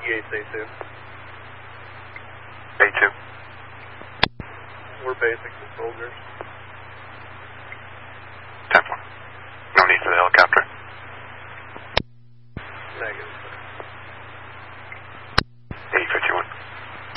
EA's A2. A2. We're basic to soldiers. 10-4. No need for the helicopter. Negative.